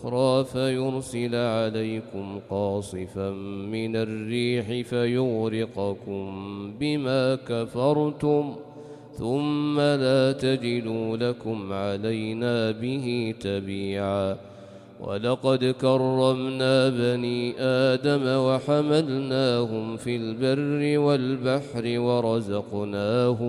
أخرى فيرسل عليكم قاصفا من الريح فيغرقكم بما كفرتم ثم لا تجدوا لكم علينا به تبيعا ولقد كرمنا بني آدم وحملناهم في البر والبحر